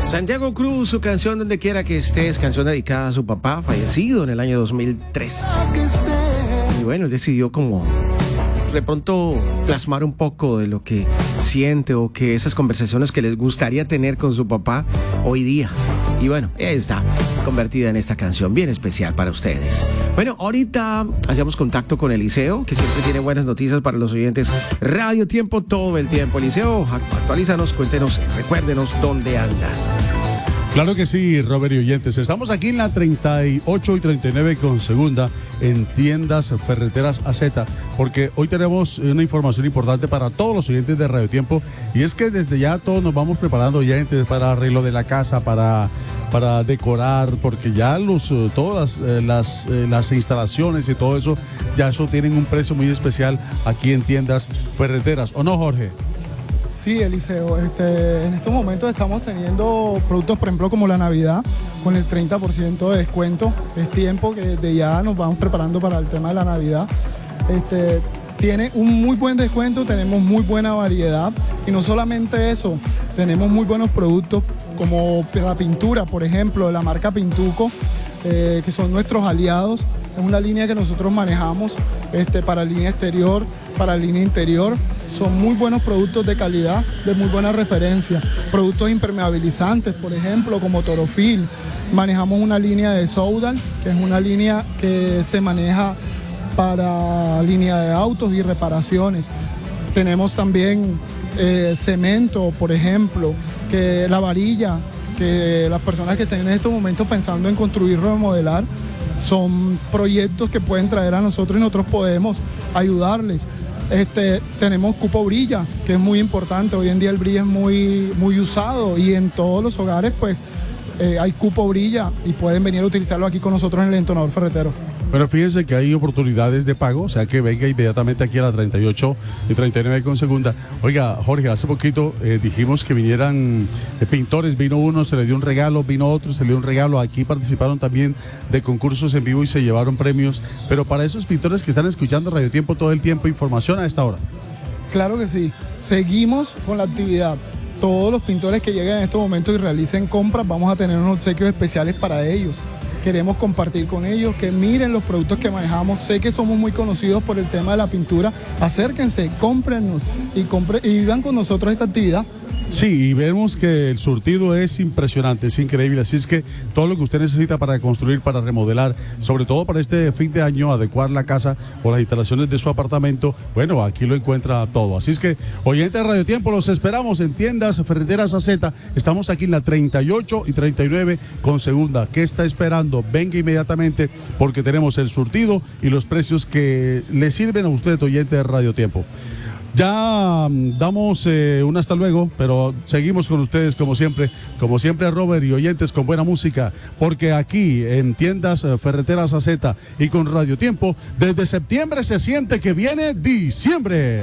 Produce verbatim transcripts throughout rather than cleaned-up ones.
Santiago Cruz, su canción Donde Quiera Que Estés, canción dedicada a su papá, fallecido en el año dos mil tres. Y bueno, él decidió como de pronto plasmar un poco de lo que siente o que esas conversaciones que les gustaría tener con su papá hoy día. Y bueno, está convertida en esta canción bien especial para ustedes. Bueno, ahorita hacemos contacto con Eliseo, que siempre tiene buenas noticias para los oyentes. Radio Tiempo todo el tiempo. Eliseo, actualízanos, cuéntenos, recuérdenos dónde anda. Claro que sí, Robert y oyentes. Estamos aquí en la treinta y ocho y treinta y nueve con segunda en Tiendas Ferreteras A Z, porque hoy tenemos una información importante para todos los oyentes de Radio Tiempo, y es que desde ya todos nos vamos preparando, oyentes, para arreglo de la casa, para, para decorar, porque ya los, todas las, las, las instalaciones y todo eso, ya eso tienen un precio muy especial aquí en Tiendas Ferreteras. ¿O no, Jorge? Sí, Eliseo, este, en estos momentos estamos teniendo productos, por ejemplo, como la Navidad, con el treinta por ciento de descuento. Es tiempo que desde ya nos vamos preparando para el tema de la Navidad. Este, tiene un muy buen descuento, tenemos muy buena variedad, y no solamente eso, tenemos muy buenos productos como la pintura, por ejemplo, de la marca Pintuco, eh, que son nuestros aliados. Es una línea que nosotros manejamos este, para línea exterior, para línea interior. Son muy buenos productos de calidad, de muy buena referencia. Productos impermeabilizantes, por ejemplo, como Torofil. Manejamos una línea de Soudal, que es una línea que se maneja para línea de autos y reparaciones. Tenemos también eh, cemento, por ejemplo, que la varilla, que las personas que estén en estos momentos pensando en construir o remodelar, son proyectos que pueden traer a nosotros y nosotros podemos ayudarles. Este, tenemos Cupo Brilla, que es muy importante. Hoy en día el Brilla es muy, muy usado, y en todos los hogares pues eh, hay Cupo Brilla, y pueden venir a utilizarlo aquí con nosotros en el entonador ferretero. Pero fíjense que hay oportunidades de pago, o sea que venga inmediatamente aquí a la treinta y ocho y treinta y nueve con segunda. Oiga, Jorge, hace poquito eh, dijimos que vinieran eh, pintores, vino uno, se le dio un regalo, vino otro, se le dio un regalo. Aquí participaron también de concursos en vivo y se llevaron premios. Pero para esos pintores que están escuchando Radio Tiempo todo el tiempo, información a esta hora. Claro que sí, seguimos con la actividad. Todos los pintores que lleguen en estos momentos y realicen compras, vamos a tener unos obsequios especiales para ellos. Queremos compartir con ellos, que miren los productos que manejamos. Sé que somos muy conocidos por el tema de la pintura. Acérquense, cómprennos y, compre, y vivan con nosotros esta actividad. Sí, y vemos que el surtido es impresionante, es increíble, así es que todo lo que usted necesita para construir, para remodelar, sobre todo para este fin de año, adecuar la casa o las instalaciones de su apartamento, bueno, aquí lo encuentra todo. Así es que, oyentes de Radio Tiempo, los esperamos en Tiendas Ferreteras A Z. Estamos aquí en la treinta y ocho y treinta y nueve con segunda. ¿Qué está esperando? Venga inmediatamente, porque tenemos el surtido y los precios que le sirven a usted, oyente de Radio Tiempo. Ya damos eh, un hasta luego, pero seguimos con ustedes como siempre, como siempre, Robert y oyentes, con buena música, porque aquí en Tiendas Ferreteras A Z y con Radio Tiempo, desde septiembre se siente que viene diciembre.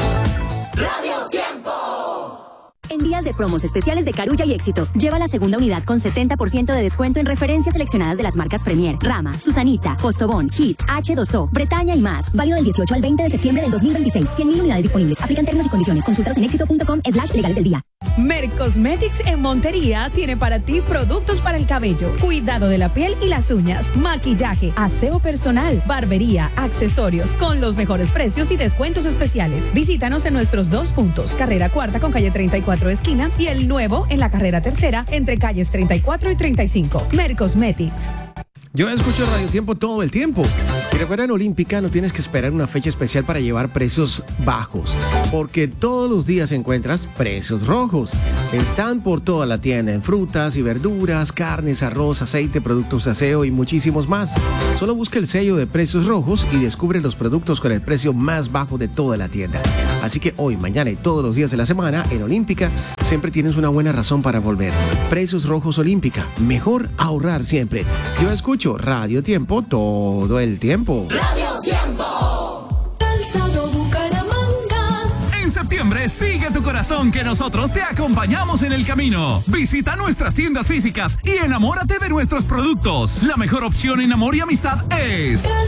Radio Tiempo. En días de promos especiales de Carulla y Éxito, lleva la segunda unidad con setenta por ciento de descuento en referencias seleccionadas de las marcas Premier, Rama, Susanita, Postobón, Hit, H dos O, Bretaña y más. Válido del dieciocho al veinte de septiembre del dos mil veintiséis. cien mil unidades disponibles. Aplican términos y condiciones. Consúltalos en éxito punto com slash legales del día. Mercosmetics en Montería tiene para ti productos para el cabello, cuidado de la piel y las uñas, maquillaje, aseo personal, barbería, accesorios, con los mejores precios y descuentos especiales. Visítanos en nuestros dos puntos, carrera cuarta con calle treinta y cuatro esquina, y el nuevo en la carrera tercera entre calles treinta y cuatro y treinta y cinco. Mercosmetics. Yo escucho Radio Tiempo todo el tiempo. Y recuerda, en Olímpica no tienes que esperar una fecha especial para llevar precios bajos, porque todos los días encuentras precios rojos. Están por toda la tienda en frutas y verduras, carnes, arroz, aceite, productos de aseo y muchísimos más. Solo busca el sello de precios rojos y descubre los productos con el precio más bajo de toda la tienda. Así que hoy, mañana y todos los días de la semana en Olímpica siempre tienes una buena razón para volver. Precios rojos Olímpica. Mejor ahorrar siempre. Yo escucho Radio Tiempo todo el tiempo. Radio Tiempo. Calzado Bucaramanga. En septiembre sigue tu corazón, que nosotros te acompañamos en el camino. Visita nuestras tiendas físicas y enamórate de nuestros productos. La mejor opción en amor y amistad es